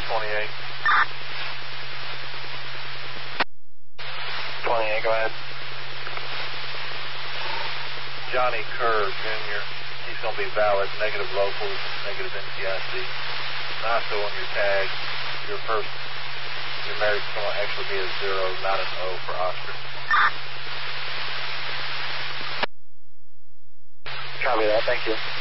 28. 28, go ahead. Johnny Kerr, Jr. He's going to be valid, negative locals, negative NCIC. NISO on your tag. Your marriage is going to actually be a 0, not an O for Oscar. Copy that, thank you.